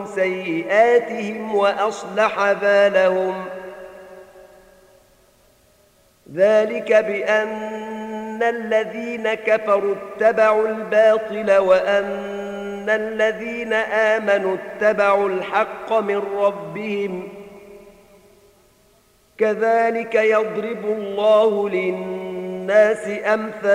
سيئاتهم وأصلح بالهم ذلك بأن الذين كفروا اتبعوا الباطل وأن الذين آمنوا اتبعوا الحق من ربهم كذلك يضرب الله للناس أمثالهم